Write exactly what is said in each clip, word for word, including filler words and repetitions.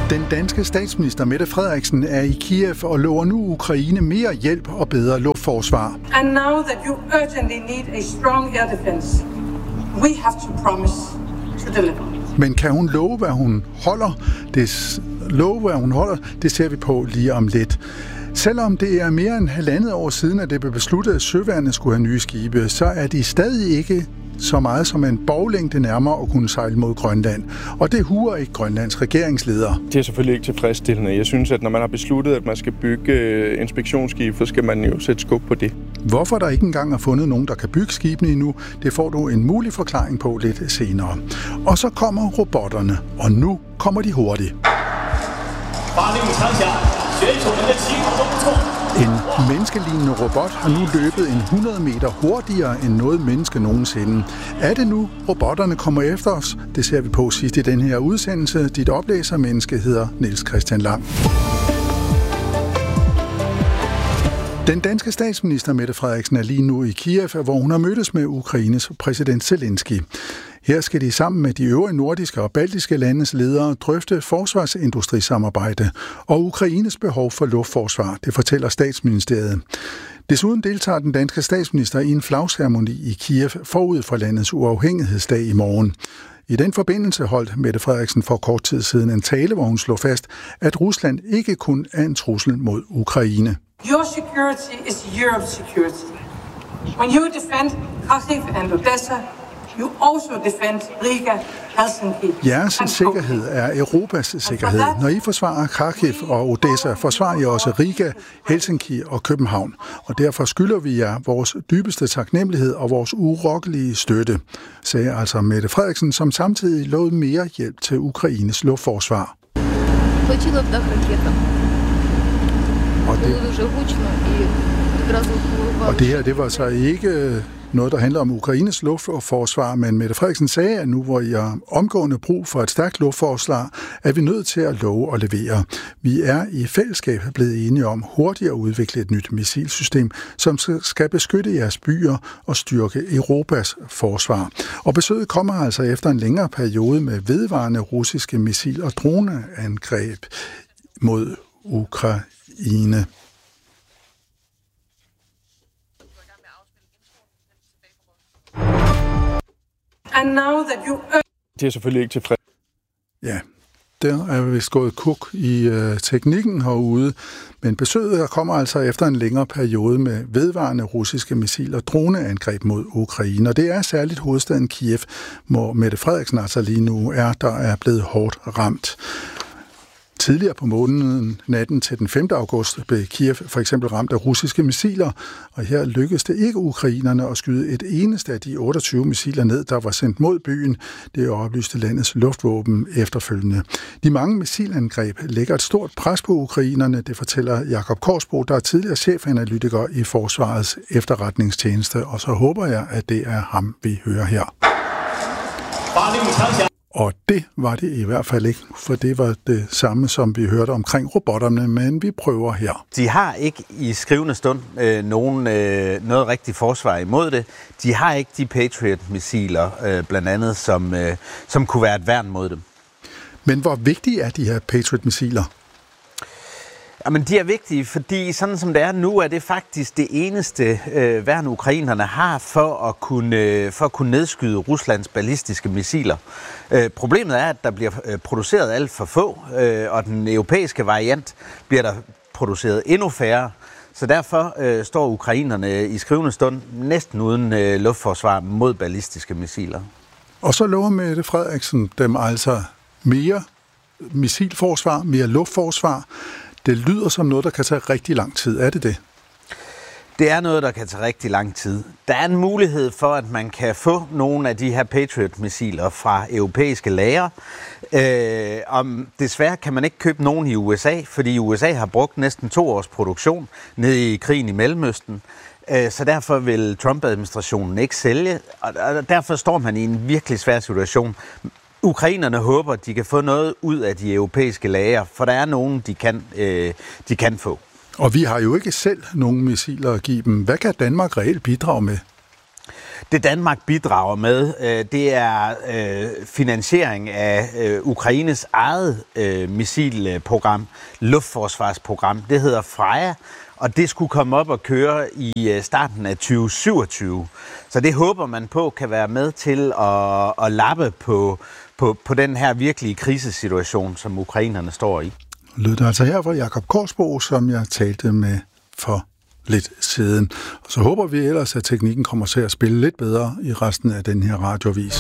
Den danske statsminister Mette Frederiksen er i Kiev og lover nu Ukraine mere hjælp og bedre luftforsvar. And now that you urgently need a strong air defense, we have to promise to deliver. Men kan hun love, hvad hun holder? Det, love, hvad hun holder, det ser vi på lige om lidt. Selvom det er mere end halvandet år siden, at det blev besluttet, at søværnet skulle have nye skibe, så er de stadig ikke så meget som en boglængde nærmere at kunne sejle mod Grønland. Og det huer ikke Grønlands regeringsleder. Det er selvfølgelig ikke tilfredsstillende. Jeg synes, at når man har besluttet, at man skal bygge inspektionsskib, så skal man jo sætte skub på det. Hvorfor der ikke engang er fundet nogen, der kan bygge skibene endnu, det får du en mulig forklaring på lidt senere. Og så kommer robotterne, og nu kommer de hurtigt. En menneskelignende robot har nu løbet en hundrede meter hurtigere end noget menneske nogensinde. Er det nu, robotterne kommer efter os? Det ser vi på sidst i den her udsendelse. Dit oplæsermenneske hedder Niels Christian Lang. Den danske statsminister Mette Frederiksen er lige nu i Kiev, hvor hun har mødtes med Ukraines præsident Zelensky. Her skal de sammen med de øvrige nordiske og baltiske landes ledere drøfte forsvarsindustrisamarbejde og Ukraines behov for luftforsvar, det fortæller Statsministeriet. Desuden deltager den danske statsminister i en flagceremoni i Kiev forud for landets uafhængighedsdag i morgen. I den forbindelse holdt Mette Frederiksen for kort tid siden en tale, hvor hun slog fast, at Rusland ikke kun er en trussel mod Ukraine. Your security is Europe's security. When you defend Kharkiv and Odessa, you also defend Riga, Helsinki. Jeres sikkerhed er Europas sikkerhed. Når I forsvarer Kharkiv og Odessa, forsvarer I også Riga, Helsinki og København. Og derfor skylder vi jer vores dybeste taknemmelighed og vores urokkelige støtte, sagde altså Mette Frederiksen, som samtidig lovede mere hjælp til Ukraines luftforsvar. Og det, og det her, det var så ikke noget, der handler om Ukraines luftforsvar, men Mette Frederiksen sagde, at nu hvor I har omgående brug for et stærkt luftforsvar, er vi nødt til at love og levere. Vi er i fællesskab blevet enige om hurtigt at udvikle et nyt missilsystem, som skal beskytte jeres byer og styrke Europas forsvar. Og besøget kommer altså efter en længere periode med vedvarende russiske missil- og droneangreb mod Ukraine. And now that you... Det er selvfølgelig ikke tilfredsstillende. Ja, der er vist gået kuk i øh, teknikken herude, men besøget her kommer altså efter en længere periode med vedvarende russiske missil- og droneangreb mod Ukraine. Og det er særligt hovedstaden Kiev, hvor Mette Frederiksen altså lige nu er, der er blevet hårdt ramt. Tidligere på måneden, natten til den femte august, blev Kiev for eksempel ramt af russiske missiler, og her lykkedes det ikke ukrainerne at skyde et eneste af de otteogtyve missiler ned, der var sendt mod byen. Det oplyste landets luftvåben efterfølgende. De mange missilangreb lægger et stort pres på ukrainerne, det fortæller Jakob Korsbo, der er tidligere chefanalytiker i Forsvarets efterretningstjeneste, og så håber jeg, at det er ham, vi hører her. Og det var det i hvert fald ikke, for det var det samme, som vi hørte omkring robotterne, men vi prøver her. De har ikke i skrivende stund øh, nogen, øh, noget rigtigt forsvar imod det. De har ikke de Patriot-missiler, øh, blandt andet, som, øh, som kunne være et værn mod dem. Men hvor vigtige er de her Patriot-missiler? Jamen, de er vigtige, fordi sådan som det er nu, er det faktisk det eneste øh, værn, ukrainerne har for at kunne, øh, for at kunne nedskyde Ruslands ballistiske missiler. Øh, problemet er, at der bliver øh, produceret alt for få, øh, og den europæiske variant bliver der produceret endnu færre. Så derfor øh, står ukrainerne i skrivende stund næsten uden øh, luftforsvar mod ballistiske missiler. Og så lover Mette Frederiksen dem altså mere missilforsvar, mere luftforsvar. Det lyder som noget, der kan tage rigtig lang tid. Er det det? Det er noget, der kan tage rigtig lang tid. Der er en mulighed for, at man kan få nogle af de her Patriot-missiler fra europæiske lagre. Øh, om desværre kan man ikke købe nogen i U S A, fordi U S A har brugt næsten to års produktion nede i krigen i Mellemøsten. Øh, så derfor vil Trump-administrationen ikke sælge, og derfor står man i en virkelig svær situation. Ukrainerne håber, at de kan få noget ud af de europæiske lagre, for der er nogen, de kan, øh, de kan få. Og vi har jo ikke selv nogen missiler at give dem. Hvad kan Danmark reelt bidrage med? Det Danmark bidrager med, øh, det er øh, finansiering af øh, Ukraines eget øh, missilprogram, luftforsvarsprogram. Det hedder Freja, og det skulle komme op og køre i starten af tyve syvogtyve. Så det håber man på kan være med til at, at lappe på, på, på den her virkelige krisesituation, som ukrainerne står i. Lød det altså her fra Jakob Korsbo, som jeg talte med for lidt siden. Og så håber vi ellers, at teknikken kommer til at spille lidt bedre i resten af den her radioavis.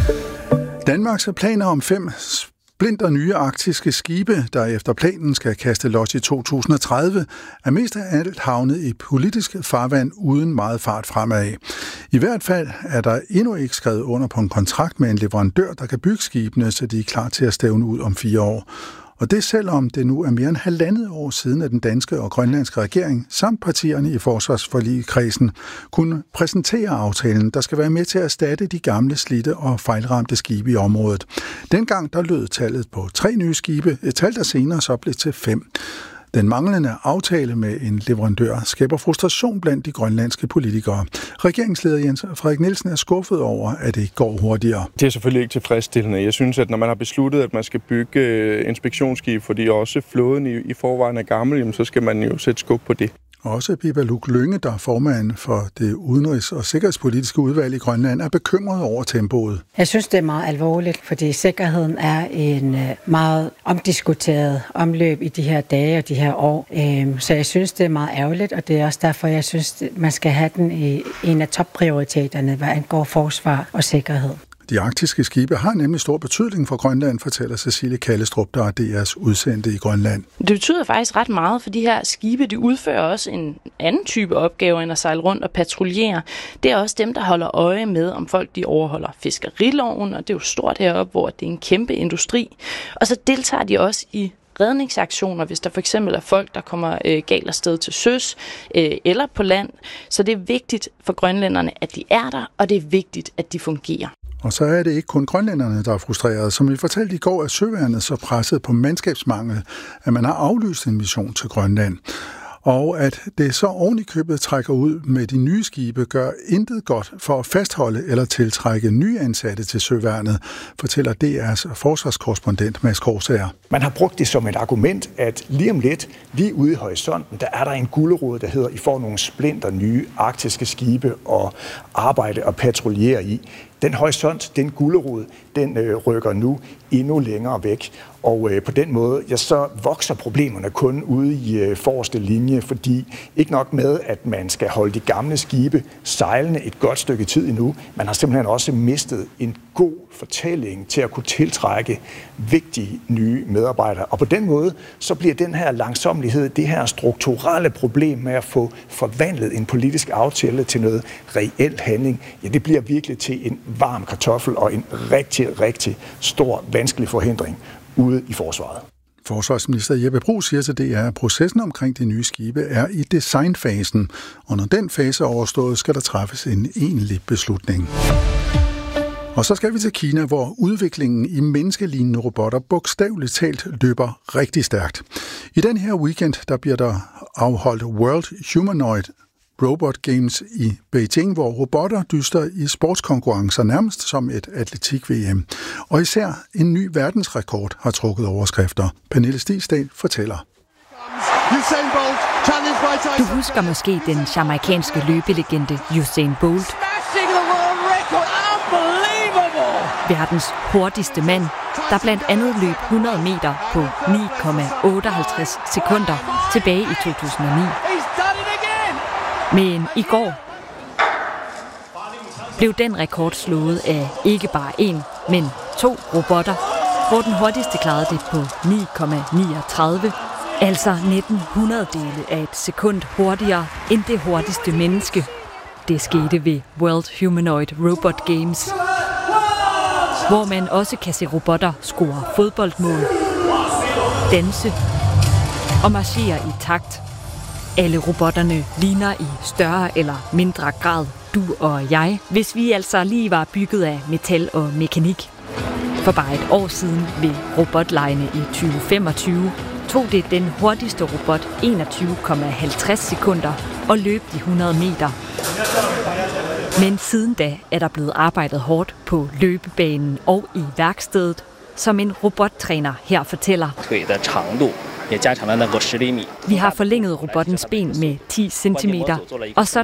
Danmarks planer om fem splinter nye arktiske skibe, der efter planen skal kaste los i to tusind og tredive, er mest af alt havnet i politisk farvand uden meget fart fremad. I hvert fald er der endnu ikke skrevet under på en kontrakt med en leverandør, der kan bygge skibene, så de er klar til at stævne ud om fire år. Og det selvom det nu er mere end halvandet år siden, at den danske og grønlandske regering samt partierne i forsvarsforligskredsen kunne præsentere aftalen, der skal være med til at erstatte de gamle, slidte og fejlramte skibe i området. Dengang der lød tallet på tre nye skibe, et tal der senere så blev til fem. Den manglende aftale med en leverandør skaber frustration blandt de grønlandske politikere. Regeringsleder Jens Frederik Nielsen er skuffet over, at det ikke går hurtigere. Det er selvfølgelig ikke tilfredsstillende. Jeg synes, at når man har besluttet, at man skal bygge inspektionsskib, fordi også flåden i, i forvejen er gammel, jamen, så skal man jo sætte skub på det. Også Pippa Luk Lynge, der er formand for det udenrigs- og sikkerhedspolitiske udvalg i Grønland, er bekymret over tempoet. Jeg synes, det er meget alvorligt, fordi sikkerheden er en meget omdiskuteret omløb i de her dage og de her år. Så jeg synes, det er meget ærgerligt, og det er også derfor, jeg synes, man skal have den i en af topprioriteterne, hvad angår forsvar og sikkerhed. De arktiske skibe har nemlig stor betydning for Grønland, fortæller Cecilie Kallestrup, der er D R's udsendte i Grønland. Det betyder faktisk ret meget, for de her skibe, de udfører også en anden type opgave end at sejle rundt og patruljere. Det er også dem, der holder øje med, om folk de overholder fiskeriloven, og det er jo stort heroppe, hvor det er en kæmpe industri. Og så deltager de også i redningsaktioner, hvis der for eksempel er folk, der kommer øh, galt afsted til søs øh, eller på land. Så det er vigtigt for grønlænderne, at de er der, og det er vigtigt, at de fungerer. Og så er det ikke kun grønlænderne, der er frustrerede. Som vi fortalte i går, er søværnet så presset på mandskabsmangel, at man har aflyst en mission til Grønland. Og at det så oven i købet trækker ud med de nye skibe, gør intet godt for at fastholde eller tiltrække nye ansatte til søværnet, fortæller D R's forsvarskorrespondent Mads Korsager. Man har brugt det som et argument, at lige om lidt, lige ude i horisonten, der er der en gulerod, der hedder, I får nogle splinter nye arktiske skibe og arbejde og patruljere i. Den horisont, den gulerod, den øh, rykker nu endnu længere væk. Og øh, på den måde, ja, så vokser problemerne kun ude i øh, forreste linje, fordi ikke nok med, at man skal holde de gamle skibe sejlende et godt stykke tid endnu, man har simpelthen også mistet en god fortælling til at kunne tiltrække vigtige nye medarbejdere. Og på den måde, så bliver den her langsommelighed, det her strukturelle problem med at få forvandlet en politisk aftale til noget reel handling, ja, det bliver virkelig til en varm kartoffel og en rigtig, rigtig stor, vanskelig forhindring ude i forsvaret. Forsvarsminister Jeppe Bruus siger til D R, at processen omkring de nye skibe er i designfasen, og når den fase er overstået, skal der træffes en egentlig beslutning. Og så skal vi til Kina, hvor udviklingen i menneskelignende robotter bogstaveligt talt løber rigtig stærkt. I den her weekend, der bliver der afholdt World Humanoid Robot Games i Beijing, hvor robotter dyster i sportskonkurrencer nærmest som et atletik-V M. Og især en ny verdensrekord har trukket overskrifter. Pernille Stigsdal fortæller. Du husker måske den jamaikanske løbelegende Usain Bolt. Verdens hurtigste mand, der blandt andet løb hundrede meter på ni komma otteoghalvtreds sekunder tilbage i to tusind og ni. Men i går blev den rekord slået af ikke bare én, men to robotter, hvor den hurtigste klarede det på ni komma niogtredive, altså nitten hundrededele af et sekund hurtigere end det hurtigste menneske. Det skete ved World Humanoid Robot Games, hvor man også kan se robotter score fodboldmål, danse og marchere i takt. Alle robotterne ligner i større eller mindre grad du og jeg, hvis vi altså lige var bygget af metal og mekanik. For bare et år siden ved robotlejene i tyve femogtyve tog det den hurtigste robot enogtyve komma halvtreds sekunder og løb de hundrede meter. Men siden da er der blevet arbejdet hårdt på løbebanen og i værkstedet, som en robottræner her fortæller. Vi har forlænget robottens ben med ti centimeter, og så